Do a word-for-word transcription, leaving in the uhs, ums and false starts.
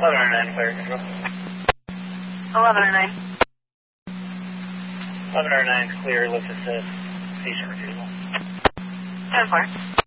eleven oh nine, fire control. eleven oh nine. eleven oh nine, clear, lift assist, station refusal. ten four.